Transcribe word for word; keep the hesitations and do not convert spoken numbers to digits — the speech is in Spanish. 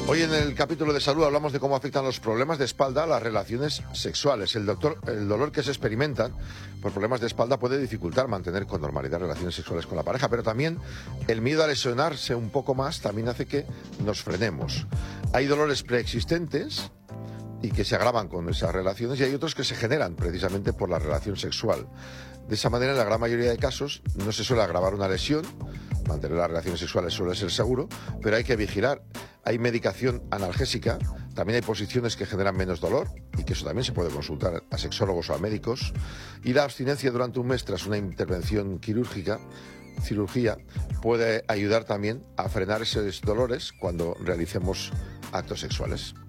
Hoy en el capítulo de salud hablamos de cómo afectan los problemas de espalda a las relaciones sexuales. El, doctor, el dolor que se experimentan por problemas de espalda puede dificultar mantener con normalidad relaciones sexuales con la pareja, pero también el miedo a lesionarse un poco más también hace que nos frenemos. Hay dolores preexistentes y que se agravan con esas relaciones, y hay otros que se generan precisamente por la relación sexual. De esa manera, en la gran mayoría de casos, no se suele agravar una lesión. Mantener las relaciones sexuales suele ser seguro, pero hay que vigilar. Hay medicación analgésica, también hay posiciones que generan menos dolor, y que eso también se puede consultar a sexólogos o a médicos. Y la abstinencia durante un mes tras una intervención quirúrgica, cirugía, puede ayudar también a frenar esos dolores cuando realicemos actos sexuales.